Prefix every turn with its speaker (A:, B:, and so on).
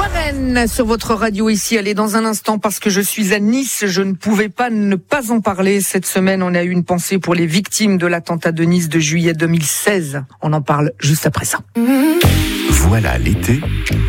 A: Warren sur votre radio ici. Allez, dans un instant, parce que je suis à Nice, je ne pouvais pas ne pas en parler. Cette semaine, on a eu une pensée pour les victimes de l'attentat de Nice de juillet 2016. On en parle juste après ça.
B: Voilà l'été